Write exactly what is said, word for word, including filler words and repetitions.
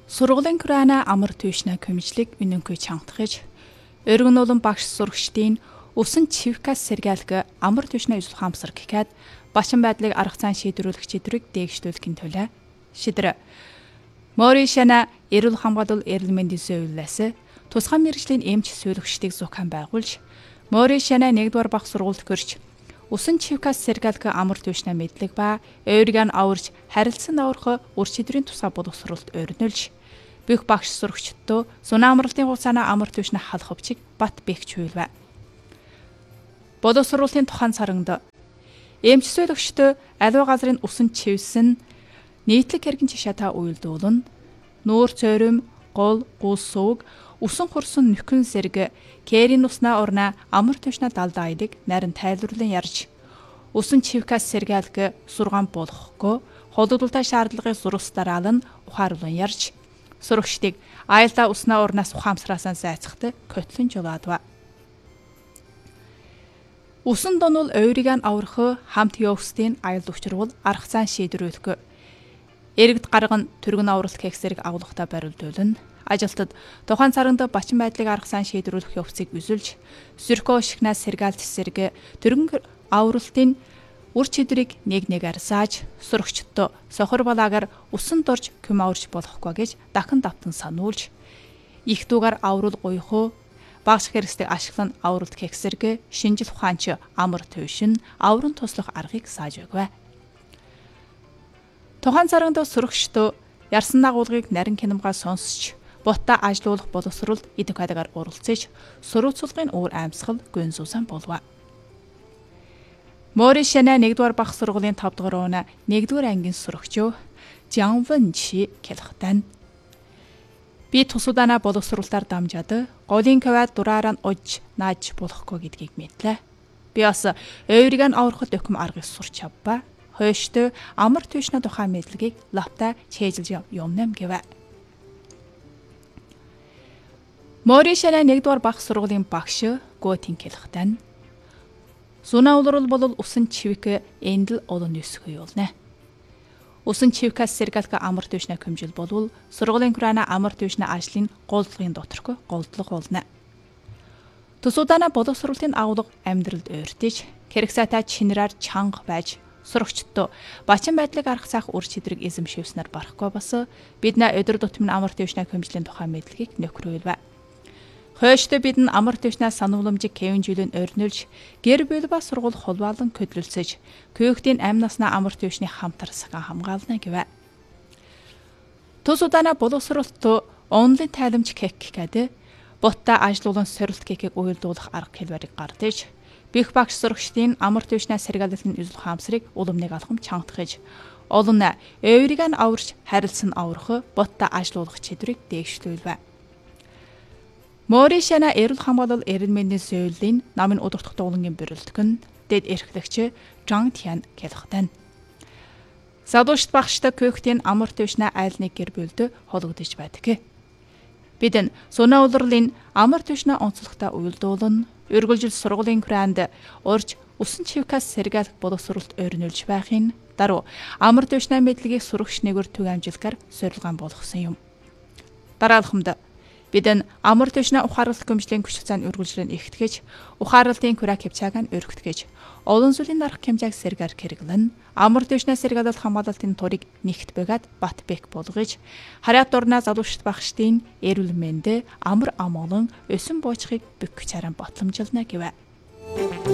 Сургуулийн Kurana амар төвшнө көмжлэг үнэнгүй чангатгаж өргөнүүлэн багш сурагчдын усан чивкас сэргээлг амар төвшнө ижил хаамсар гэхэд бачин байдлыг арга зан шийдвэрлэх чидрэг дээгшүүлэхийн төлөө шидрэ Моришана эрүүл хамгаалал эрүүл мэндийн зөвлөлөөс тусгай мэргэжлийн эмч зөвлөгчдийг зохион байгуулж Моришана нэгдүгээр багш сургуульд гэрч усан чивкас сэргээлг амар төвшнө мэдлэг ба өөрийг нь аварч харилцан аврах үр чидрийн тусгай боловсролд өрнөлж бүх багш сурагчдод сунаа амралтын хугацааны амар төвшнө халах өвчийг бат бэгч хуйлва. Боловсролын тухайн саранд эмч зөвлөгчд аливаа газрын усан чивсэн нийтлэг хэргийн жишаатаа уйлдуулна. Нүүр цойром, гол, гус сувг, усан хурсан нөхөн сэрэг, кэрийн уснаа урнаа амар төвшнө далдаа айдаг нарийн тайлбарлан ярьж усан чивкас сэргээлг сургаан болохгүй холдогдолтой шаардлагыг зурус дараалан ухааруулан ярьж сурагчдыг айлдаа уснаа урнаас ухаамсраасаа зайцахтай котлон жуулаадва. Усан донол өөрийг нь аврах хамт явстын аял учрвал арга зан шийдвэрлэхгүй. Иргэд гарган түргэн авралт кексэрэг авлахтаа барилдуулна. Ажилтад тухайн царанд бачин байдлыг арга зан шийдвэрлэх явцыг үзүүлж Сөркөө шигнаас сэргаалт сэрэг түргэн авралтын үр чидрийг нэг нэгээр сааж сурагчдод сохор балаагаар усан дорж күм аварч болохгүй гэж дахин давтан сануулж их дүүгээр аврал гуйхуу багш хэрэгсдэг ашиглан авралт кексэрэг шинжил ухаанч амар төвшин аврын туслах аргыг сааж өгвэ. Тухайн царанд сурагчдод ярсан дагуулгыг нарийн киномгаа сонсч ботта ажиллуулах боловсролд идэг хадагаар уралцаж сурвалжлагын уур амьсгал гүнзүүсэн болов. Моришана нэгдүгээр багш сургуулийн тав дахь рууна нэгдүгээр ангийн сурагч Жан Вэнчи хэлэхтэн би тусуудаана боловсролтоор дамжаад голын кавад дураараа нь ож нааж болохгүй гэдгийг мэдлээ. Би бас өөрийг нь аврахад өхм аргыг сурч авба. Хойштой амар төвшнө тухайн мэдлэгийг лавта чэйжилж юмнам гэвэ. Моришана нэгдүгээр багш сургуулийн багш Готин хэлэхтэн Сунаа улрал бол усан чивк эндэл олон өсгөө юулнэ. Усан чивкас сэргээлг амар төвшнө көмжил болвол сургуулийн Kurana амар төвшнө ажлын голдлогын доторх голдлого болно. Тусуудаана боловсролын агуулга амьдралд өөртөж хэрэгсаатаа чинраар чанга байж сурагчдод бачин байдлыг арга цаах үр чидрэг эзэмшүүлснээр барахгүй бас бид нэ өдөр тутмын амар төвшнө көмжлийн тухай мэдлэгийг нөхрөөлвэ. Хойштой бид нь амар төвшнө санууламжийг кевинжүүлэн өрнөлж гэр бүл ба сургууль холбоолон көдлөлцөж көөхтийн амь наснаа амар төвшний хамтар саган хамгаална гэвэ. Тус удаана боловсролт онлайн тайламж кек гэдэг ботта ажиллуулан сорилт кекийг уйлдуулах арга хэлбэрийг гардаж бих багш сурагчдын амар төвшнө сэргээллийн ижил хаамсрыг уламныг алхам чангатгаж олон өөрийг нь аварч харилцан аврах ботта ажиллуулах чидрийг дээгшлүүлвэ. Моришана эрүүл хамгаалал эрүүл мэндийн зөвлөлийн намын удирдах дуулангийн бэрэлдгэн дэд эрхлэгч Жан Тян хэлэхтэн. Садуушт багштай көөхтийн амар төвшнө айлныг гэр бүлд хологдож байдаг. Бид нь сунаа улралын амар төвшнө онцлогтой уйлдуулна, өргөлжил сургуулийн Kurand урж усан чивкас сэргээлх боловсролт өрнөлж байхын даруй амар төвшнө мэдлэгийг сурагч нэгөр төв амжилгаар сорилгаан болгосон юм. Дараалхамд бид нь амар төвшнө ухаарлах гомжлийн хүч цаан үргэлжлэн ихтгэж ухаарлалтын Kura кепчааг нь өргөтгөж олон зүйлийн дарах хэмжээг сэргээр хэрэглэн амар төвшнө сэргээлэл хамгаалалтын турыг нэгт бэгэд бат бэк болгож хараад дурнаа залуучт багштын эрүүл мэндэ амар амгалан өсөн буучхыг бөх чаран батламжилна гэвэ.